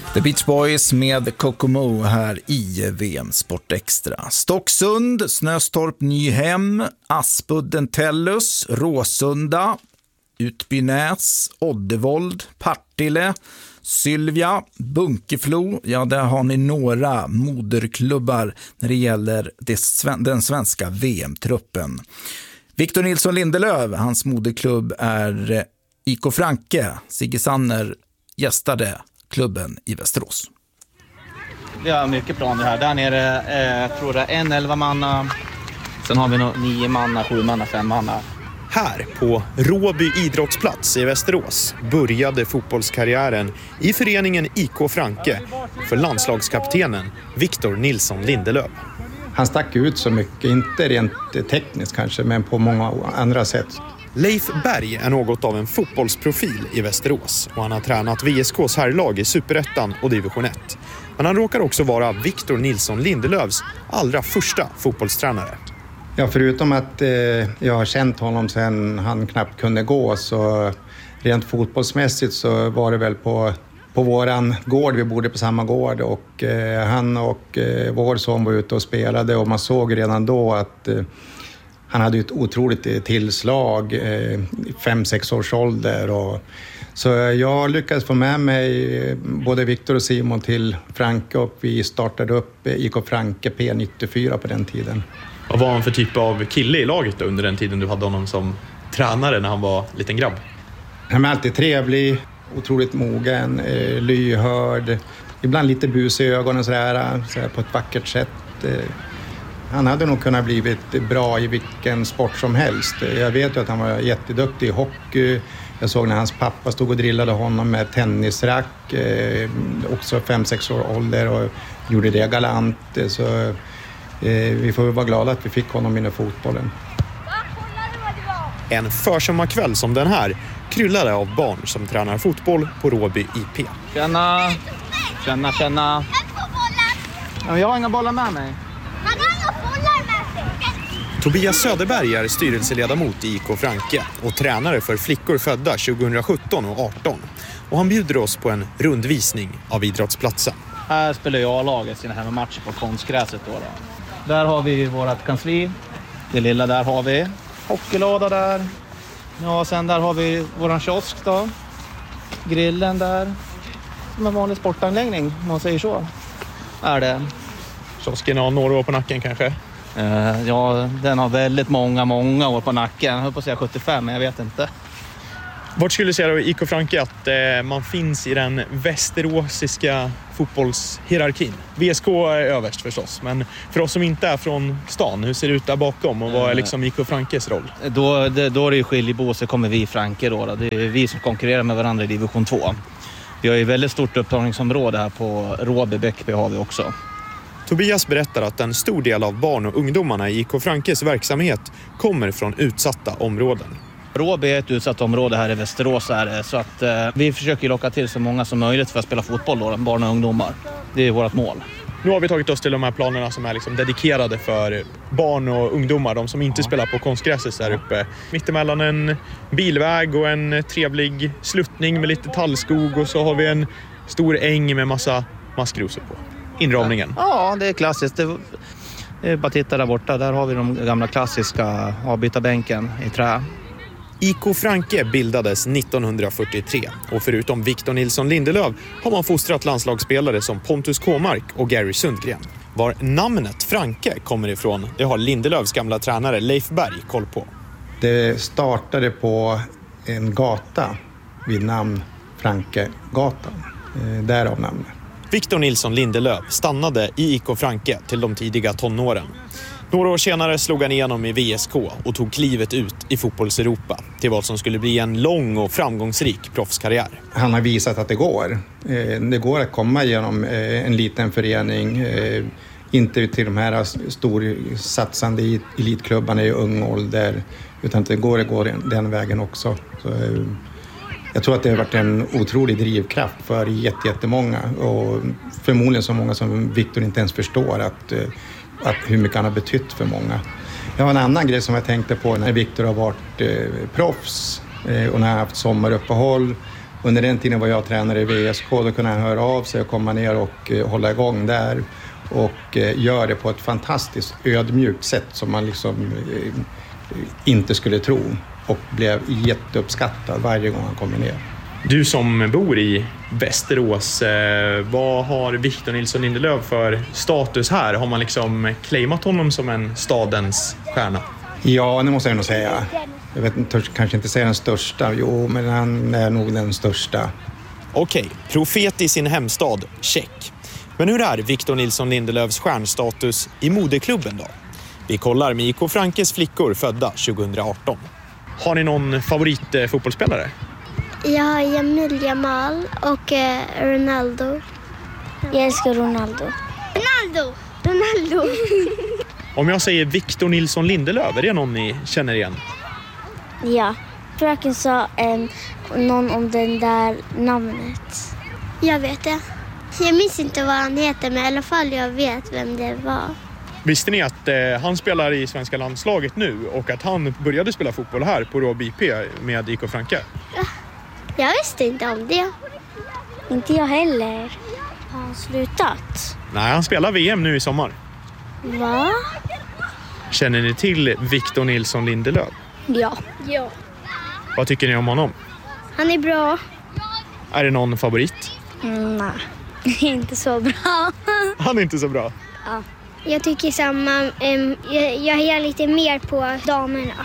The Beach Boys med Kokomo här i VM Sport Extra. Stocksund, Snöstorp, Nyhem, Aspudden, Tellus, Råsunda, Utbynäs, Oddevold, Partille, Sylvia, Bunkeflo. Ja, där har ni några moderklubbar när det gäller den svenska VM-truppen. Victor Nilsson Lindelöf, hans moderklubb är IK Franke. Sigge Sanner gästade klubben i Västerås. Vi har mycket planer här. Där nere tror jag 11 manna. Sen har vi 9 manna, 7 manna, 5 manna. Här på Råby idrottsplats i Västerås började fotbollskarriären i föreningen IK Franke för landslagskaptenen Victor Nilsson Lindelöf. Han stack ut så mycket, inte rent tekniskt kanske, men på många andra sätt. Leif Berg är något av en fotbollsprofil i Västerås och han har tränat VSKs herrlag i Superettan och Division 1. Men han råkar också vara Victor Nilsson Lindelöfs allra första fotbollstränare. Ja, förutom att jag har känt honom sedan han knappt kunde gå, så rent fotbollsmässigt så var det väl på våran gård, vi bodde på samma gård, och han och vår son var ute och spelade och man såg redan då att han hade ett otroligt tillslag, 5-6 års ålder. Så jag lyckades få med mig både Victor och Simon till Franke och vi startade upp IK Franke P94 på den tiden. Vad var han för typ av kille i laget då, under den tiden du hade honom som tränare när han var liten grabb? Han var alltid trevlig, otroligt mogen, lyhörd, ibland lite bus i ögonen sådär på ett vackert sätt. Han hade nog kunnat blivit bra i vilken sport som helst. Jag vet ju att han var jätteduktig i hockey. Jag såg när hans pappa stod och drillade honom med tennisrack, också 5-6 år ålder, och gjorde det galant. Så vi får vara glada att vi fick honom in i fotbollen. En försommarkväll som den här kryllade av barn som tränar fotboll på Råby IP. Tjena. Ja, jag har inga bollar med mig. Tobias Söderberg är styrelseledamot i IK Franke och tränare för flickor födda 2017 och 18. Och han bjuder oss på en rundvisning av idrottsplatsen. Här spelar jag laget sina hemmamatcher på konstgräset då. Där har vi vårt kansli. Det lilla där har vi. Hockeylåda där. Ja, sen där har vi våran kiosk då. Grillen där. Som en vanlig sportanläggning, om man säger så. Är det. Kiosken har några år på nacken kanske? Ja, den har väldigt många år på nacken. Jag höll på att säga 75, men jag vet inte. Vart skulle du säga då i IK Franke att man finns i den västeråsiska fotbollshierarkin? VSK är överst förstås, men för oss som inte är från stan, hur ser det ut där bakom och vad är liksom IK Frankes roll? Då är det ju skiljebå, så kommer vi i Franke då. Det är vi som konkurrerar med varandra i division 2. Vi har ju väldigt stort upptagningsområde här på Råby Bäckby har vi också. Tobias berättar att en stor del av barn och ungdomarna i IK Frankes verksamhet kommer från utsatta områden. Råby är ett utsatt område här i Västerås, så att vi försöker locka till så många som möjligt för att spela fotboll då, barn och ungdomar. Det är vårt mål. Nu har vi tagit oss till de här planerna som är liksom dedikerade för barn och ungdomar, de som inte spelar på konstgräset där uppe. Mittemellan en bilväg och en trevlig sluttning med lite tallskog, och så har vi en stor äng med massa maskrosor på. Inramningen. Ja, det är klassiskt. Det är bara titta där borta. Där har vi de gamla klassiska avbytarbänken i trä. IK Franke bildades 1943 och förutom Victor Nilsson Lindelöf har man fostrat landslagsspelare som Pontus Kåmark och Gary Sundgren. Var namnet Franke kommer ifrån, det har Lindelöfs gamla tränare Leif Berg koll på. Det startade på en gata vid namn Frankegatan, därav namnet. Victor Nilsson Lindelöf stannade i IK Franke till de tidiga tonåren. Några år senare slog han igenom i VSK och tog klivet ut i fotbollseuropa till vad som skulle bli en lång och framgångsrik proffskarriär. Han har visat att det går. Det går att komma genom en liten förening, inte till de här storsatsande elitklubbarna i ung ålder, utan det går den vägen också. Så, jag tror att det har varit en otrolig drivkraft för jättemånga, och förmodligen så många som Victor inte ens förstår att hur mycket han har betytt för många. Det var en annan grej som jag tänkte på när Victor har varit proffs och när han har haft sommaruppehåll. Under den tiden var jag tränare i VSK, då kunde han höra av sig och komma ner och hålla igång där. Och gör det på ett fantastiskt ödmjukt sätt som man liksom inte skulle tro. Och blev jätteuppskattad varje gång han kommer ner. Du som bor i Västerås, vad har Victor Nilsson Lindelöf för status här? Har man liksom claimat honom som en stadens stjärna? Ja, det måste jag nog säga. Jag vet inte, kanske inte säga den största. Jo, men han är nog den största. Okej, profet i sin hemstad, check. Men hur är Victor Nilsson Lindelöfs stjärnstatus i moderklubben då? Vi kollar med IK Frankes flickor födda 2018. Har ni någon favoritfotbollsspelare? Jag har Jamil Jamal och Ronaldo. Jag älskar Ronaldo. Ronaldo! Om jag säger Victor Nilsson Lindelöf, är det någon ni känner igen? Ja, fröken sa någon om den där namnet. Jag vet det. Jag minns inte vad han heter, men i alla fall jag vet vem det var. Visste ni att han spelar i svenska landslaget nu och att han började spela fotboll här på Råby IP med IK Franke? Ja, jag visste inte om det. Inte jag heller. Har han slutat? Nej, han spelar VM nu i sommar. Va? Känner ni till Victor Nilsson Lindelöf? Ja. Vad tycker ni om honom? Han är bra. Är det någon favorit? Nej, inte så bra. Han är inte så bra. Ja. Jag tycker samma. Jag hejar lite mer på damerna.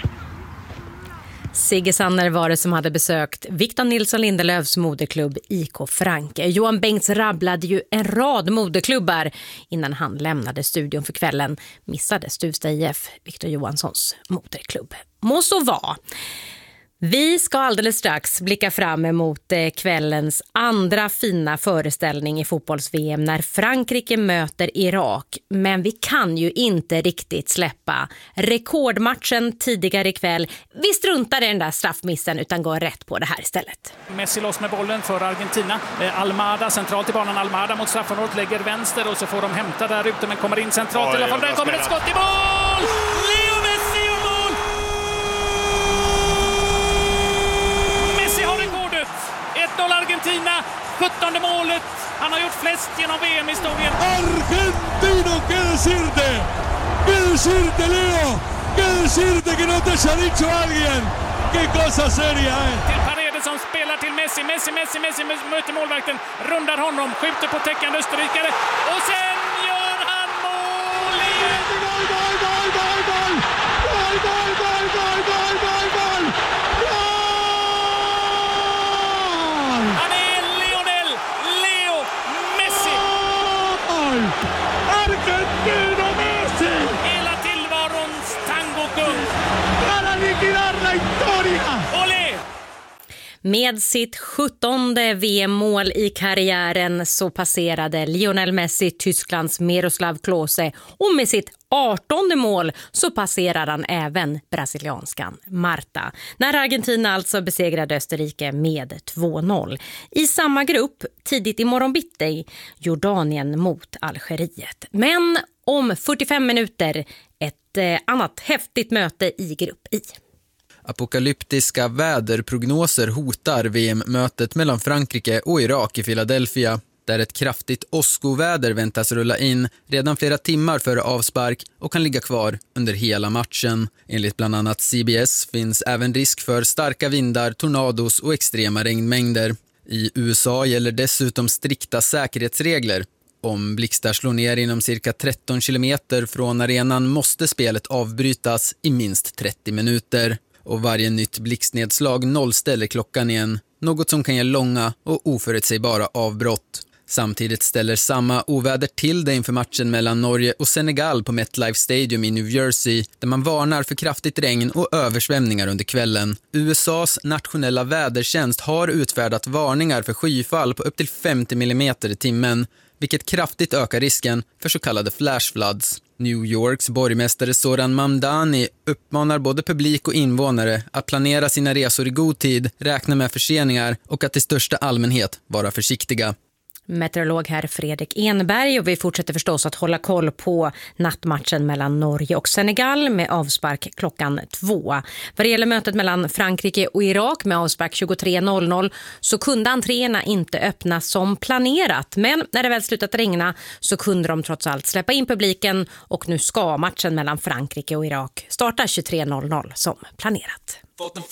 Sigge Sanner var det som hade besökt Victor Nilsson Lindelöfs moderklubb IK Franke. Johan Bengts rabblade ju en rad moderklubbar innan han lämnade studion för kvällen. Missade Stuvsta IF, Victor Johanssons moderklubb. Må så vara. Vi ska alldeles strax blicka fram emot kvällens andra fina föreställning i fotbolls-VM när Frankrike möter Irak. Men vi kan ju inte riktigt släppa rekordmatchen tidigare ikväll. Vi struntar i den där straffmissen utan går rätt på det här istället. Messi loss med bollen för Argentina. Almada centralt i banan. Almada mot straffområdet lägger vänster och så får de hämta där ute men kommer in centralt. I alla fall där kommer ett skott i mål! Leo Messi och mål! Argentina, 17:e målet. Han har gjort flest genom VM-historien. Argentino, ¿qué decirte? ¿Qué decirte, Leo? ¿Qué decirte que no te haya dicho alguien? ¡Qué cosa seria, Till Paredes som spelar till Messi. Messi möter målvakten, rundar honom, skjuter på täckande österrikare och sen gör han mål igen! Gol! Han är Leo Messi! Argentino Messi! Hela tillvarons tangokung! Para liquidar la historia! Olé! Med sitt 17:e VM-mål i karriären så passerade Lionel Messi Tysklands Miroslav Klose och med sitt 18:e mål så passerade han även brasilianskan Marta. När Argentina alltså besegrade Österrike med 2-0. I samma grupp tidigt i morgon bitti Jordanien mot Algeriet. Men om 45 minuter ett annat häftigt möte i grupp I. Apokalyptiska väderprognoser hotar VM-mötet mellan Frankrike och Irak i Philadelphia, där ett kraftigt åskoväder väntas rulla in redan flera timmar före avspark och kan ligga kvar under hela matchen. Enligt bland annat CBS finns även risk för starka vindar, tornados och extrema regnmängder. I USA gäller dessutom strikta säkerhetsregler. Om blixtar slår ner inom cirka 13 kilometer från arenan måste spelet avbrytas i minst 30 minuter. Och varje nytt blixtnedslag nollställer klockan igen, något som kan ge långa och oförutsägbara avbrott. Samtidigt ställer samma oväder till det inför matchen mellan Norge och Senegal på MetLife Stadium i New Jersey, där man varnar för kraftigt regn och översvämningar under kvällen. USAs nationella vädertjänst har utfärdat varningar för skyfall på upp till 50 mm i timmen, vilket kraftigt ökar risken för så kallade flash floods. New Yorks borgmästare Zoran Mamdani uppmanar både publik och invånare att planera sina resor i god tid, räkna med förseningar och att i största allmänhet vara försiktiga. Meteorolog här Fredrik Enberg, och vi fortsätter förstås att hålla koll på nattmatchen mellan Norge och Senegal med avspark klockan 2. Vad det gäller mötet mellan Frankrike och Irak med avspark 23.00 så kunde entréerna inte öppnas som planerat, men när det väl slutat regna så kunde de trots allt släppa in publiken, och nu ska matchen mellan Frankrike och Irak starta 23.00 som planerat.